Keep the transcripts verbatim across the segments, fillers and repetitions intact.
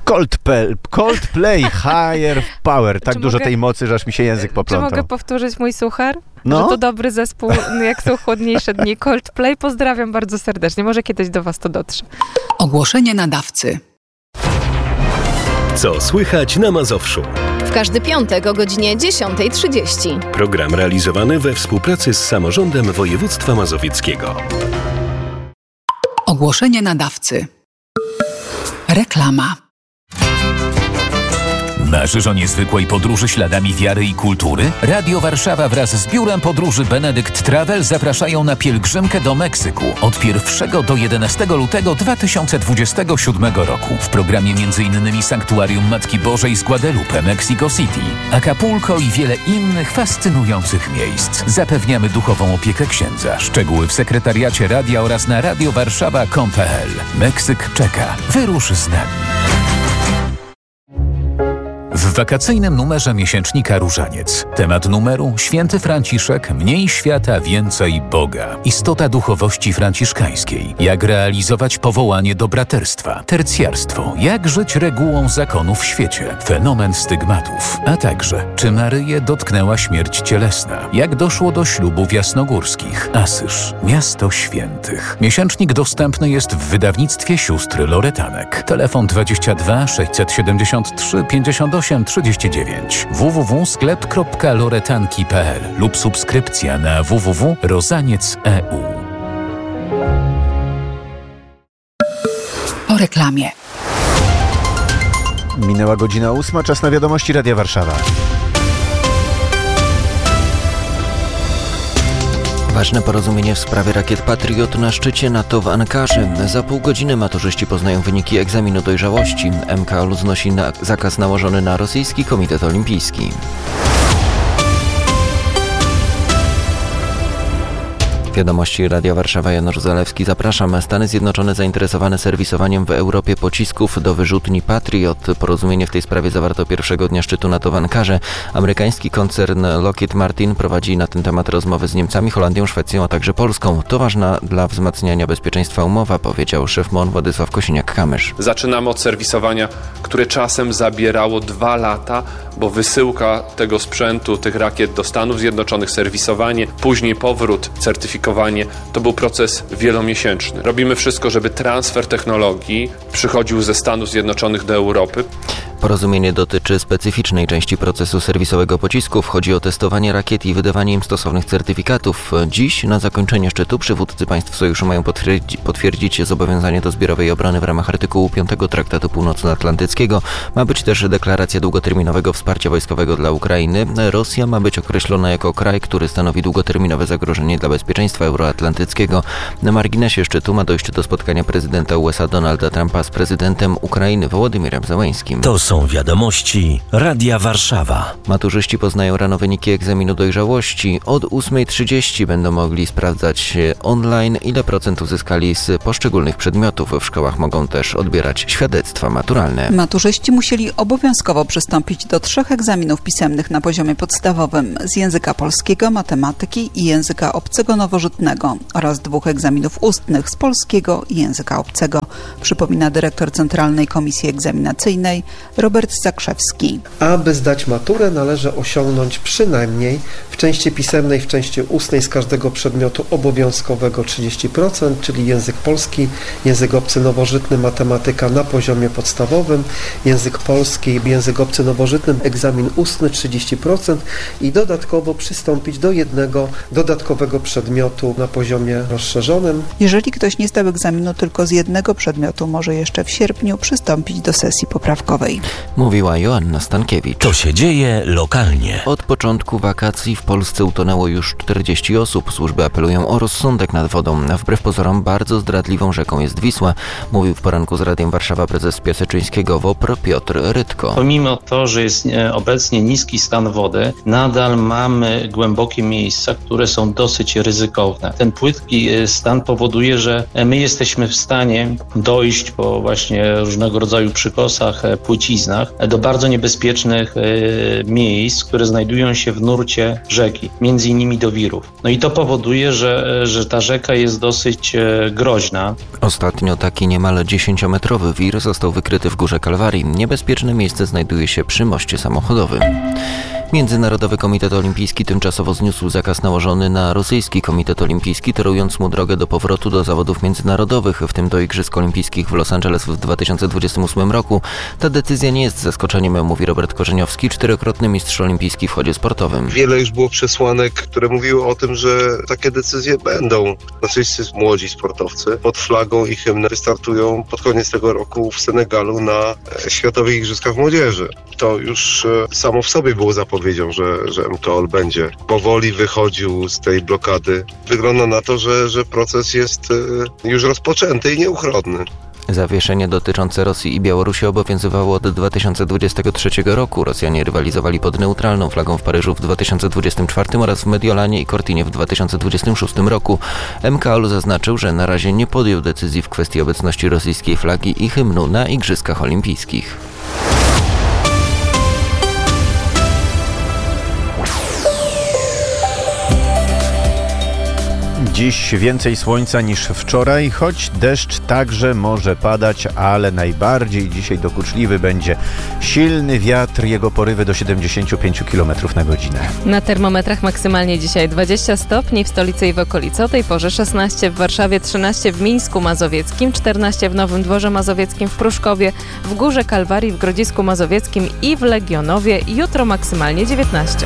Coldplay, Coldplay Higher Power. Tak Czy dużo mogę- tej mocy, że aż mi się język poplątał. Czy mogę powtórzyć mój suchar? No. Że to dobry zespół, jak są chłodniejsze dni. Coldplay, pozdrawiam bardzo serdecznie. Może kiedyś do was to dotrze. Ogłoszenie nadawcy. Co słychać na Mazowszu? W każdy piątek o godzinie dziesiąta trzydzieści. Program realizowany we współpracy z Samorządem Województwa Mazowieckiego. Ogłoszenie nadawcy. Reklama. Marzysz o niezwykłej podróży śladami wiary i kultury? Radio Warszawa wraz z Biurem Podróży Benedict Travel zapraszają na pielgrzymkę do Meksyku od pierwszego do jedenastego lutego dwa tysiące dwudziestego siódmego roku. W programie m.in. Sanktuarium Matki Bożej z Guadalupe, Mexico City, Acapulco i wiele innych fascynujących miejsc. Zapewniamy duchową opiekę księdza. Szczegóły w sekretariacie radia oraz na radiowarszawa kropka com kropka p l. Meksyk czeka. Wyrusz z nami. W wakacyjnym numerze miesięcznika Różaniec. Temat numeru: Święty Franciszek, mniej świata, więcej Boga. Istota duchowości franciszkańskiej. Jak realizować powołanie do braterstwa. Tercjarstwo. Jak żyć regułą zakonu w świecie. Fenomen stygmatów. A także, czy Maryję dotknęła śmierć cielesna. Jak doszło do ślubów jasnogórskich. Asyż. Miasto świętych. Miesięcznik dostępny jest w wydawnictwie sióstr Loretanek. Telefon dwadzieścia dwa sześćset siedemdziesiąt trzy pięćdziesiąt osiem trzydzieści dziewięć w w w kropka sklep kropka loretanki kropka p l lub subskrypcja na w w w kropka rozaniec kropka e u. Po reklamie. Minęła godzina ósma, czas na wiadomości Radia Warszawa. Ważne porozumienie w sprawie rakiet Patriot na szczycie NATO w Ankarze. Za pół godziny maturzyści poznają wyniki egzaminu dojrzałości. M K O L znosi na zakaz nałożony na rosyjski komitet olimpijski. Wiadomości Radia Warszawa, Janusz Zalewski. Zapraszam. Stany Zjednoczone zainteresowane serwisowaniem w Europie pocisków do wyrzutni Patriot. Porozumienie w tej sprawie zawarto pierwszego dnia szczytu NATO w Ankarze. Amerykański koncern Lockheed Martin prowadzi na ten temat rozmowy z Niemcami, Holandią, Szwecją, a także Polską. To ważna dla wzmacniania bezpieczeństwa umowa, powiedział szef M O N Władysław Kosiniak-Kamysz. Zaczynamy od serwisowania, które czasem zabierało dwa lata, bo wysyłka tego sprzętu, tych rakiet do Stanów Zjednoczonych, serwisowanie, później powrót, certyfikacja, to był proces wielomiesięczny. Robimy wszystko, żeby transfer technologii przychodził ze Stanów Zjednoczonych do Europy. Porozumienie dotyczy specyficznej części procesu serwisowego pocisków. Chodzi o testowanie rakiet i wydawanie im stosownych certyfikatów. Dziś na zakończenie szczytu przywódcy państw sojuszu mają potwierdzi- potwierdzić zobowiązanie do zbiorowej obrony w ramach artykułu piątego Traktatu Północnoatlantyckiego. Ma być też deklaracja długoterminowego wsparcia wojskowego dla Ukrainy. Rosja ma być określona jako kraj, który stanowi długoterminowe zagrożenie dla bezpieczeństwa euroatlantyckiego. Na marginesie szczytu ma dojść do spotkania prezydenta U S A Donalda Trumpa z prezydentem Ukrainy Wołodymyrem Zełeńskim. To są wiadomości Radia Warszawa. Maturzyści poznają rano wyniki egzaminu dojrzałości. Od ósmej trzydzieści będą mogli sprawdzać online, ile procent uzyskali z poszczególnych przedmiotów. W szkołach mogą też odbierać świadectwa maturalne. Maturzyści musieli obowiązkowo przystąpić do trzech egzaminów pisemnych na poziomie podstawowym: z języka polskiego, matematyki i języka obcego nowożytnego oraz dwóch egzaminów ustnych z polskiego i języka obcego, przypomina dyrektor Centralnej Komisji Egzaminacyjnej Robert Zakrzewski. Aby zdać maturę, należy osiągnąć przynajmniej w części pisemnej, w części ustnej z każdego przedmiotu obowiązkowego trzydzieści procent, czyli język polski, język obcy nowożytny, matematyka na poziomie podstawowym, język polski, język obcy nowożytny, egzamin ustny trzydzieści procent i dodatkowo przystąpić do jednego dodatkowego przedmiotu na poziomie rozszerzonym. Jeżeli ktoś nie zdał egzaminu tylko z jednego przedmiotu, może jeszcze w sierpniu przystąpić do sesji poprawkowej. Mówiła Joanna Stankiewicz. To się dzieje lokalnie. Od początku wakacji w Polsce utonęło już czterdzieści osób. Służby apelują o rozsądek nad wodą. Wbrew pozorom bardzo zdradliwą rzeką jest Wisła, mówił w poranku z Radiem Warszawa prezes Piaseczyńskiego W O P R Piotr Rydko. Pomimo to, że jest obecnie niski stan wody, nadal mamy głębokie miejsca, które są dosyć ryzykowne. Ten płytki stan powoduje, że my jesteśmy w stanie dojść po właśnie różnego rodzaju przykosach, płycich truciznach do bardzo niebezpiecznych y, miejsc, które znajdują się w nurcie rzeki, między innymi do wirów. No i to powoduje, że, że ta rzeka jest dosyć y, groźna. Ostatnio taki niemal dziesięciometrowy wir został wykryty w Górze Kalwarii. Niebezpieczne miejsce znajduje się przy moście samochodowym. Międzynarodowy Komitet Olimpijski tymczasowo zniósł zakaz nałożony na rosyjski Komitet Olimpijski, torując mu drogę do powrotu do zawodów międzynarodowych, w tym do Igrzysk Olimpijskich w Los Angeles w dwa tysiące dwudziestym ósmym roku. Ta decyzja nie jest zaskoczeniem, mówi Robert Korzeniowski, czterokrotny mistrz olimpijski w chodzie sportowym. Wiele już było przesłanek, które mówiły o tym, że takie decyzje będą. Rosyjscy młodzi sportowcy pod flagą i hymnem wystartują pod koniec tego roku w Senegalu na Światowych Igrzyskach Młodzieży. To już samo w sobie było zapowiedziane. Wiedział, że, że M K O L będzie powoli wychodził z tej blokady. Wygląda na to, że, że proces jest już rozpoczęty i nieuchronny. Zawieszenie dotyczące Rosji i Białorusi obowiązywało od dwa tysiące dwudziestego trzeciego roku. Rosjanie rywalizowali pod neutralną flagą w Paryżu w dwa tysiące dwudziestym czwartym oraz w Mediolanie i Cortinie w dwa tysiące dwudziestym szóstym roku. M K O L zaznaczył, że na razie nie podjął decyzji w kwestii obecności rosyjskiej flagi i hymnu na Igrzyskach Olimpijskich. Dziś więcej słońca niż wczoraj, choć deszcz także może padać, ale najbardziej dzisiaj dokuczliwy będzie silny wiatr, jego porywy do siedemdziesiąt pięć kilometrów na godzinę. Na termometrach maksymalnie dzisiaj dwadzieścia stopni w stolicy i w okolicy. O tej porze szesnaście w Warszawie, trzynaście w Mińsku Mazowieckim, czternaście w Nowym Dworze Mazowieckim, w Pruszkowie, w Górze Kalwarii, w Grodzisku Mazowieckim i w Legionowie. Jutro maksymalnie dziewiętnaście.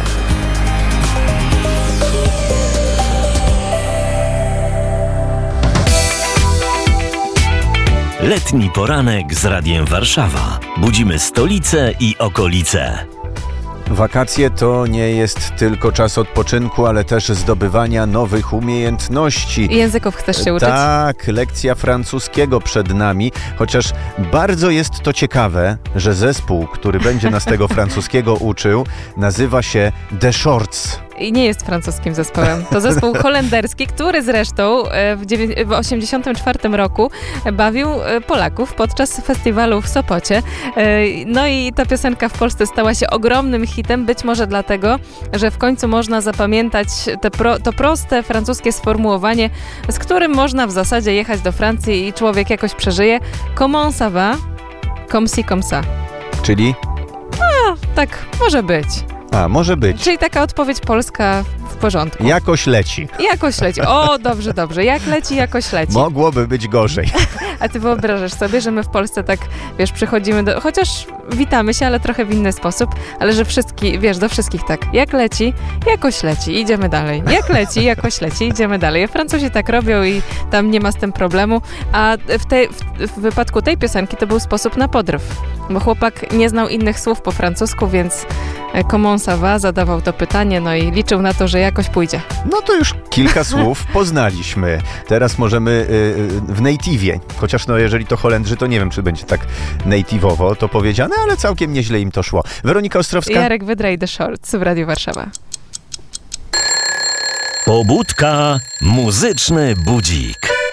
Letni poranek z Radiem Warszawa. Budzimy stolicę i okolice. Wakacje to nie jest tylko czas odpoczynku, ale też zdobywania nowych umiejętności. Języków chcesz się uczyć? Tak, lekcja francuskiego przed nami, chociaż bardzo jest to ciekawe, że zespół, który będzie nas tego francuskiego uczył, nazywa się The Shorts. I nie jest francuskim zespołem. To zespół holenderski, który zresztą w tysiąc dziewięćset osiemdziesiątym czwartym roku bawił Polaków podczas festiwalu w Sopocie. No i ta piosenka w Polsce stała się ogromnym hitem, być może dlatego, że w końcu można zapamiętać te pro, to proste francuskie sformułowanie, z którym można w zasadzie jechać do Francji i człowiek jakoś przeżyje. Comment ça va? Comme ci, comme ça. Czyli? A, tak, może być. A, może być. Czyli taka odpowiedź polska w porządku. Jakoś leci. Jakoś leci. O, dobrze, dobrze. Jak leci, jakoś leci. Mogłoby być gorzej. A ty wyobrażasz sobie, że my w Polsce tak, wiesz, przychodzimy do... Chociaż witamy się, ale trochę w inny sposób, ale że wszystkich, wiesz, do wszystkich tak. Jak leci, jakoś leci, idziemy dalej. Jak leci, jakoś leci, idziemy dalej. Francuzi tak robią i tam nie ma z tym problemu. A w, tej, w, w wypadku tej piosenki to był sposób na podryw. Bo chłopak nie znał innych słów po francusku, więc comment ça va zadawał to pytanie, no i liczył na to, że jakoś pójdzie. No to już kilka słów poznaliśmy. Teraz możemy y, w native'ie, chociaż no jeżeli to Holendrzy, to nie wiem, czy będzie tak native'owo to powiedziane, ale całkiem nieźle im to szło. Weronika Ostrowska. Jarek Wydra i The Shorts w Radiu Warszawa. Pobudka, muzyczny budzik.